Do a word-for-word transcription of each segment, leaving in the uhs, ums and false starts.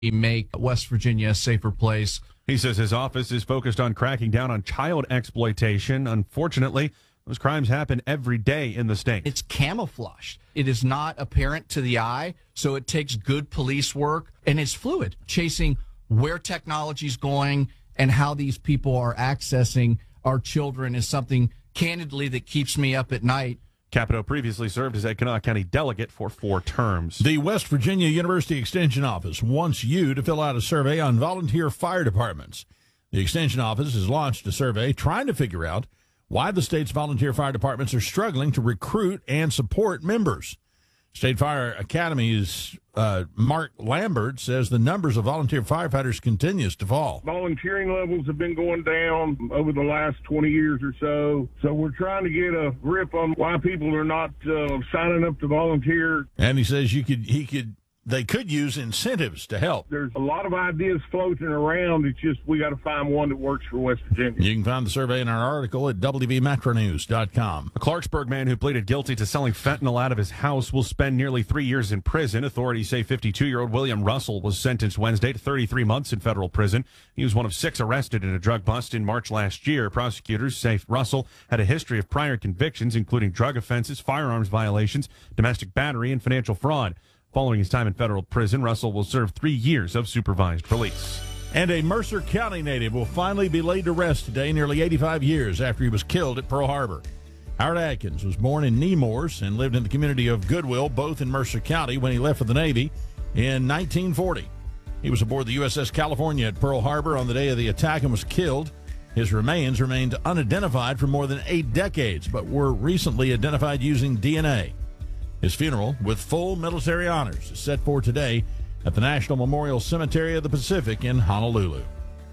make West Virginia a safer place. He says his office is focused on cracking down on child exploitation. Unfortunately, those crimes happen every day in the state. It's camouflaged. It is not apparent to the eye, so it takes good police work, and it's fluid, chasing where technology is going and how these people are accessing our children is something, candidly, that keeps me up at night. Capito previously served as a Kanawha County delegate for four terms. The West Virginia University Extension Office wants you to fill out a survey on volunteer fire departments. The Extension Office has launched a survey trying to figure out why the state's volunteer fire departments are struggling to recruit and support members. State Fire Academy's uh, Mark Lambert says the numbers of volunteer firefighters continues to fall. Volunteering levels have been going down over the last twenty years or so. So we're trying to get a grip on why people are not uh, signing up to volunteer. And he says you could, he could, they could use incentives to help. There's a lot of ideas floating around. It's just we got to find one that works for West Virginia. You can find the survey in our article at w v metro news dot com. A Clarksburg man who pleaded guilty to selling fentanyl out of his house will spend nearly three years in prison. Authorities say fifty-two-year-old William Russell was sentenced Wednesday to thirty-three months in federal prison. He was one of six arrested in a drug bust in March last year. Prosecutors say Russell had a history of prior convictions, including drug offenses, firearms violations, domestic battery, and financial fraud. Following his time in federal prison, Russell will serve three years of supervised release. And a Mercer County native will finally be laid to rest today, nearly eighty-five years after he was killed at Pearl Harbor. Howard Adkins was born in Nemours and lived in the community of Goodwill, both in Mercer County, when he left for the Navy in nineteen forty. He was aboard the U S S California at Pearl Harbor on the day of the attack and was killed. His remains remained unidentified for more than eight decades, but were recently identified using D N A. His funeral, with full military honors, is set for today at the National Memorial Cemetery of the Pacific in Honolulu.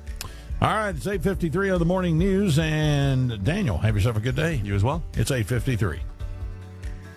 All right, it's eight fifty-three on the morning news, and Daniel, have yourself a good day. You as well. It's eight fifty-three.